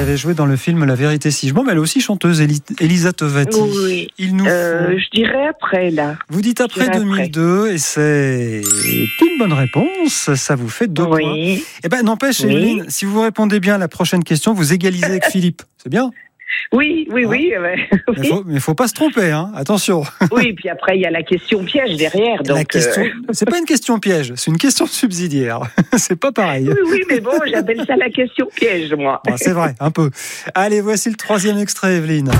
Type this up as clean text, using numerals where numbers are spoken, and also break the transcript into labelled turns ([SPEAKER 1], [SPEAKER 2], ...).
[SPEAKER 1] avait joué dans le film La Vérité si je mens, mais elle est aussi chanteuse, Elisa Tovati.
[SPEAKER 2] Oui.
[SPEAKER 1] Il nous faut...
[SPEAKER 2] Je dirais après, là.
[SPEAKER 1] Vous dites après
[SPEAKER 2] Je dirais
[SPEAKER 1] 2002 et c'est une bonne réponse. Ça vous fait 2 points.
[SPEAKER 2] Oui.
[SPEAKER 1] Eh ben, n'empêche,
[SPEAKER 2] Oui.
[SPEAKER 1] Evelyne, si vous répondez bien à la prochaine question, vous égalisez avec Philippe. C'est bien.
[SPEAKER 2] Oui.
[SPEAKER 1] Mais
[SPEAKER 2] Oui.
[SPEAKER 1] faut pas se tromper, hein. Attention.
[SPEAKER 2] Oui, puis après, il y a la question piège derrière. Donc,
[SPEAKER 1] La question, c'est pas une question piège, c'est une question subsidiaire. C'est pas pareil.
[SPEAKER 2] Oui, mais bon, j'appelle ça la question piège, moi.
[SPEAKER 1] Bon, c'est vrai, un peu. Allez, voici le 3e extrait, Evelyne.